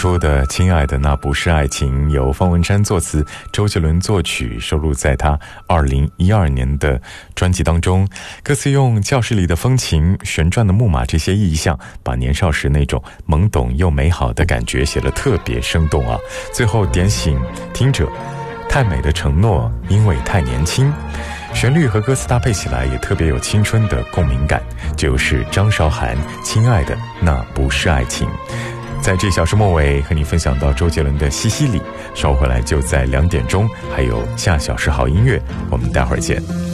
说的亲爱的那不是爱情，由方文山作词，周杰伦作曲，收录在他2012年的专辑当中。歌词用教室里的风琴、旋转的木马这些意象，把年少时那种懵懂又美好的感觉写得特别生动啊。最后点醒听者，太美的承诺，因为太年轻。旋律和歌词搭配起来也特别有青春的共鸣感，这就是张韶涵亲爱的那不是爱情。在这小时末尾和你分享到周杰伦的西西里，稍后回来就在2点钟，还有下小时好音乐，我们待会儿见。